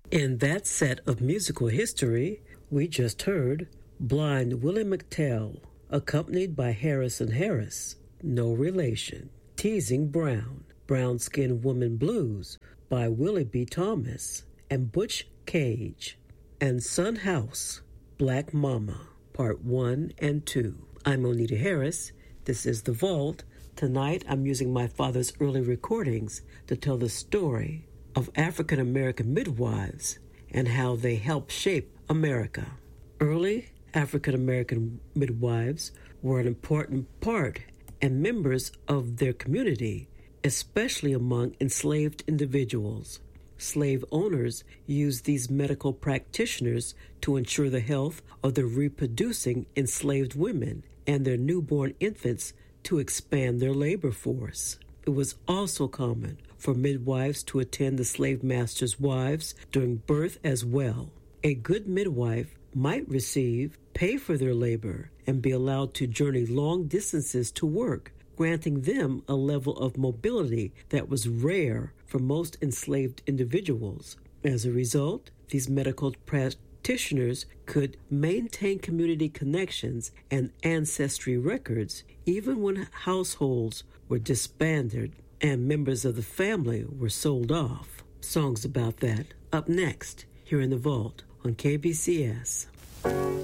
In that set of musical history, we just heard Blind Willie McTell, accompanied by Harrison Harris, no relation, Teasing Brown, Brown-Skinned Woman Blues by Willie B. Thomas, and Butch Cage, and Son House, Black Mama, Part 1 and 2. I'm Onita Harris. This is The Vault. Tonight, I'm using my father's early recordings to tell the story of African American midwives and how they helped shape America. Early African American midwives were an important part and members of their community, especially among enslaved individuals. Slave owners used these medical practitioners to ensure the health of the reproducing enslaved women and their newborn infants to expand their labor force. It was also common for midwives to attend the slave master's wives during birth as well. A good midwife might receive pay for their labor and be allowed to journey long distances to work, granting them a level of mobility that was rare for most enslaved individuals. As a result, these medical practitioners could maintain community connections and ancestry records even when households were disbanded and members of the family were sold off. Songs about that up next here in The Vault on KBCS.